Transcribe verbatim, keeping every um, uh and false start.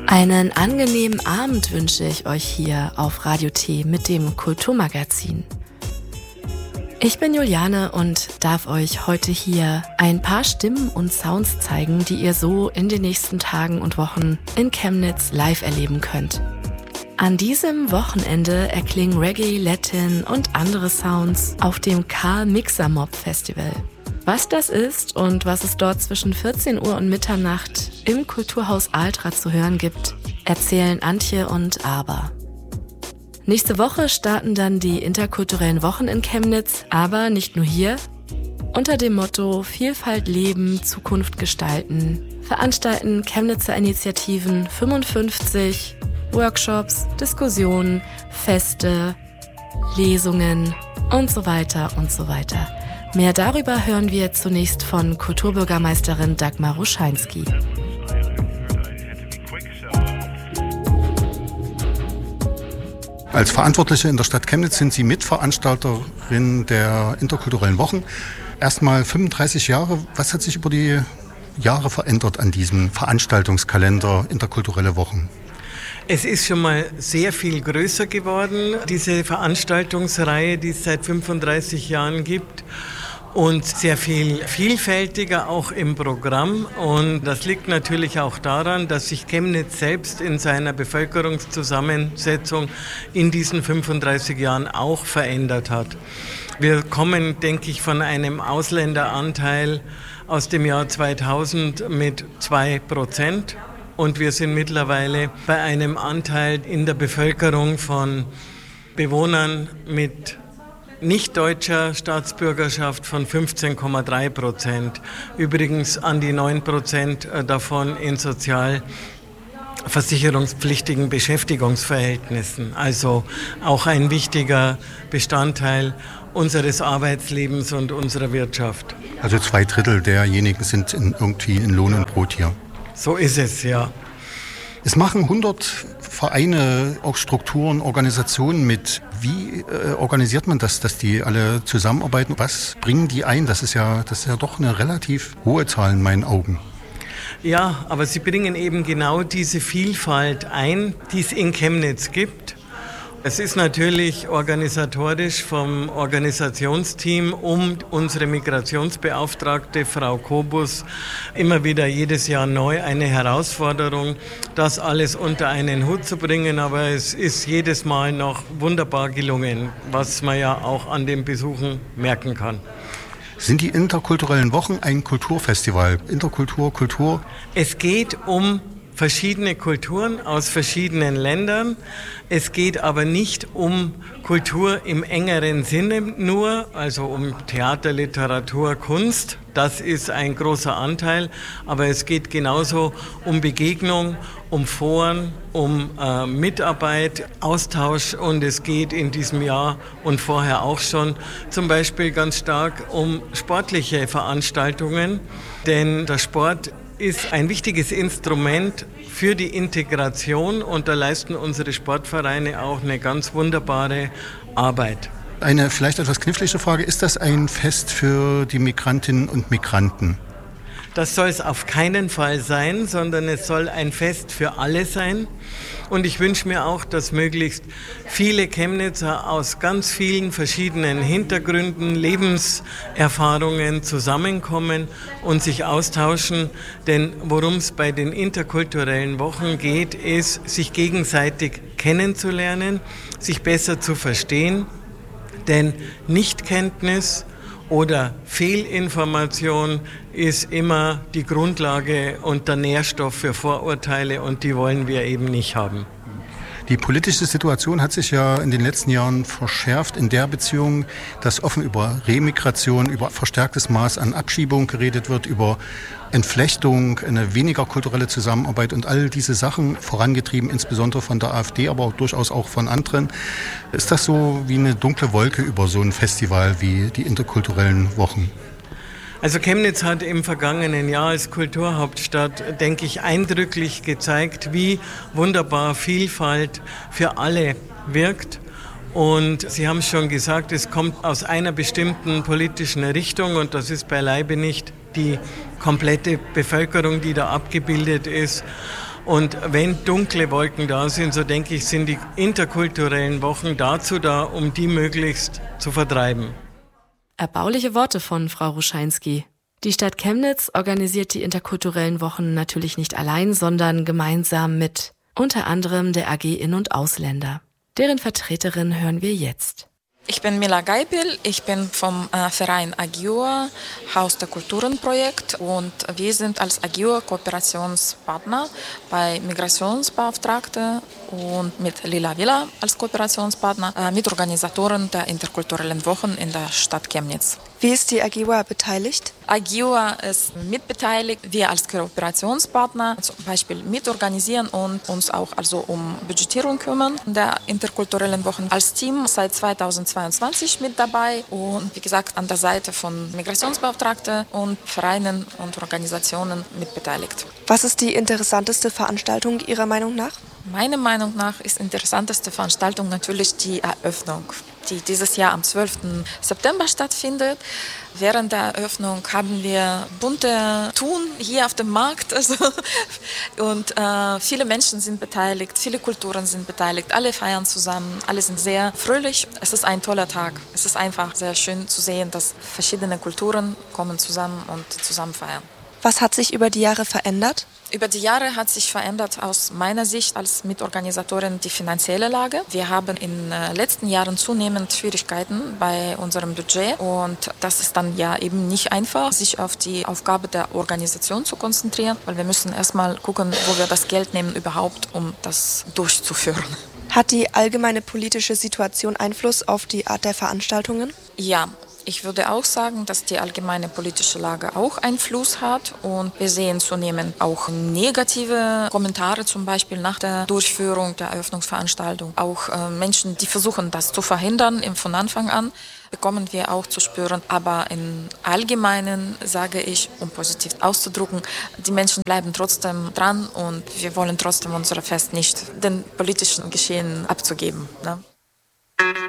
Einen angenehmen Abend wünsche ich euch hier auf Radio T mit dem Kulturmagazin. Ich bin Juliane und darf euch heute hier ein paar Stimmen und Sounds zeigen, die ihr so in den nächsten Tagen und Wochen in Chemnitz live erleben könnt. An diesem Wochenende erklingen Reggae, Latin und andere Sounds auf dem Karl Mixer Mob Festival. Was das ist und was es dort zwischen vierzehn Uhr und Mitternacht im Kulturhaus Altra zu hören gibt, erzählen Antje und Aber. Nächste Woche starten dann die interkulturellen Wochen in Chemnitz, aber nicht nur hier. Unter dem Motto Vielfalt leben, Zukunft gestalten veranstalten Chemnitzer Initiativen fünfundfünfzig Workshops, Diskussionen, Feste, Lesungen und so weiter und so weiter. Mehr darüber hören wir zunächst von Kulturbürgermeisterin Dagmar Ruscheinski. Als Verantwortliche in der Stadt Chemnitz sind Sie Mitveranstalterin der interkulturellen Wochen. Erstmal fünfunddreißig Jahre. Was hat sich über die Jahre verändert an diesem Veranstaltungskalender interkulturelle Wochen? Es ist schon mal sehr viel größer geworden, diese Veranstaltungsreihe, die es seit fünfunddreißig Jahren gibt. Und sehr viel vielfältiger auch im Programm. Und das liegt natürlich auch daran, dass sich Chemnitz selbst in seiner Bevölkerungszusammensetzung in diesen fünfunddreißig Jahren auch verändert hat. Wir kommen, denke ich, von einem Ausländeranteil aus dem Jahr zweitausend mit zwei Prozent. Und wir sind mittlerweile bei einem Anteil in der Bevölkerung von Bewohnern mit nicht deutscher Staatsbürgerschaft von fünfzehn Komma drei Prozent. Übrigens an die neun Prozent davon in sozialversicherungspflichtigen Beschäftigungsverhältnissen. Also auch ein wichtiger Bestandteil unseres Arbeitslebens und unserer Wirtschaft. Also zwei Drittel derjenigen sind in, irgendwie in Lohn und Brot hier. So ist es, ja. Es machen hundert Vereine, auch Strukturen, Organisationen mit. Wie äh, organisiert man das, dass die alle zusammenarbeiten? Was bringen die ein? Das ist ja, das ist ja doch eine relativ hohe Zahl in meinen Augen. Ja, aber sie bringen eben genau diese Vielfalt ein, die es in Chemnitz gibt. Es ist natürlich organisatorisch vom Organisationsteam um unsere Migrationsbeauftragte Frau Kobus immer wieder jedes Jahr neu eine Herausforderung, das alles unter einen Hut zu bringen. Aber es ist jedes Mal noch wunderbar gelungen, was man ja auch an den Besuchen merken kann. Sind die interkulturellen Wochen ein Kulturfestival? Interkultur, Kultur? Es geht um verschiedene Kulturen aus verschiedenen Ländern. Es geht aber nicht um Kultur im engeren Sinne nur, also um Theater, Literatur, Kunst. Das ist ein großer Anteil. Aber es geht genauso um Begegnung, um Foren, um äh, Mitarbeit, Austausch. Und es geht in diesem Jahr und vorher auch schon zum Beispiel ganz stark um sportliche Veranstaltungen. Denn der Sport ist ein wichtiges Instrument für die Integration und da leisten unsere Sportvereine auch eine ganz wunderbare Arbeit. Eine vielleicht etwas knifflige Frage, ist das ein Fest für die Migrantinnen und Migranten? Das soll es auf keinen Fall sein, sondern es soll ein Fest für alle sein. Und ich wünsche mir auch, dass möglichst viele Chemnitzer aus ganz vielen verschiedenen Hintergründen, Lebenserfahrungen zusammenkommen und sich austauschen. Denn worum es bei den interkulturellen Wochen geht, ist, sich gegenseitig kennenzulernen, sich besser zu verstehen. Denn Nichtkenntnis oder Fehlinformation ist immer die Grundlage und der Nährstoff für Vorurteile und die wollen wir eben nicht haben. Die politische Situation hat sich ja in den letzten Jahren verschärft in der Beziehung, dass offen über Remigration, über verstärktes Maß an Abschiebung geredet wird, über Entflechtung, eine weniger kulturelle Zusammenarbeit und all diese Sachen vorangetrieben, insbesondere von der AfD, aber auch durchaus auch von anderen. Ist das so wie eine dunkle Wolke über so ein Festival wie die interkulturellen Wochen? Also Chemnitz hat im vergangenen Jahr als Kulturhauptstadt, denke ich, eindrücklich gezeigt, wie wunderbar Vielfalt für alle wirkt. Und Sie haben es schon gesagt, es kommt aus einer bestimmten politischen Richtung und das ist beileibe nicht die komplette Bevölkerung, die da abgebildet ist. Und wenn dunkle Wolken da sind, so denke ich, sind die interkulturellen Wochen dazu da, um die möglichst zu vertreiben. Erbauliche Worte von Frau Ruscheinski. Die Stadt Chemnitz organisiert die interkulturellen Wochen natürlich nicht allein, sondern gemeinsam mit unter anderem der A G In- und Ausländer. Deren Vertreterin hören wir jetzt. Ich bin Mila Geipel, ich bin vom äh, Verein Agior, Haus der Kulturen Projekt, und wir sind als Agior Kooperationspartner bei Migrationsbeauftragte und mit Lila Villa als Kooperationspartner, äh, Mitorganisatoren der interkulturellen Wochen in der Stadt Chemnitz. Wie ist die Agior beteiligt? Agior ist mitbeteiligt. Wir als Kooperationspartner zum Beispiel mitorganisieren und uns auch also um Budgetierung kümmern der interkulturellen Wochen. Als Team seit zweitausendzweiundzwanzig mit dabei und wie gesagt an der Seite von Migrationsbeauftragten und Vereinen und Organisationen mitbeteiligt. Was ist die interessanteste Veranstaltung Ihrer Meinung nach? Meiner Meinung nach ist die interessanteste Veranstaltung natürlich die Eröffnung, die dieses Jahr am zwölften September stattfindet. Während der Eröffnung haben wir bunte Tun hier auf dem Markt. Also, und äh, viele Menschen sind beteiligt, viele Kulturen sind beteiligt, alle feiern zusammen, alle sind sehr fröhlich. Es ist ein toller Tag. Es ist einfach sehr schön zu sehen, dass verschiedene Kulturen kommen zusammen und zusammen feiern. Was hat sich über die Jahre verändert? Über die Jahre hat sich verändert aus meiner Sicht als Mitorganisatorin die finanzielle Lage. Wir haben in den letzten Jahren zunehmend Schwierigkeiten bei unserem Budget und das ist dann ja eben nicht einfach, sich auf die Aufgabe der Organisation zu konzentrieren, weil wir müssen erstmal gucken, wo wir das Geld nehmen überhaupt, um das durchzuführen. Hat die allgemeine politische Situation Einfluss auf die Art der Veranstaltungen? Ja. Ich würde auch sagen, dass die allgemeine politische Lage auch Einfluss hat und wir sehen zunehmend auch negative Kommentare, zum Beispiel nach der Durchführung der Eröffnungsveranstaltung. Auch äh, Menschen, die versuchen, das zu verhindern von Anfang an, bekommen wir auch zu spüren. Aber im Allgemeinen sage ich, um positiv auszudrücken, die Menschen bleiben trotzdem dran und wir wollen trotzdem unser Fest nicht den politischen Geschehen abzugeben, ne?